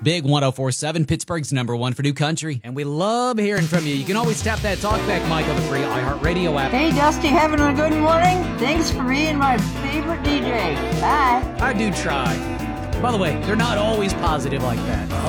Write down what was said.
Big 104.7, Pittsburgh's #1 for new country. And we love hearing from you. You can always tap that talkback mic on the free iHeartRadio app. Hey, Dusty, having a good morning? Thanks for being my favorite DJ. Bye. I do try. By the way, they're not always positive like that.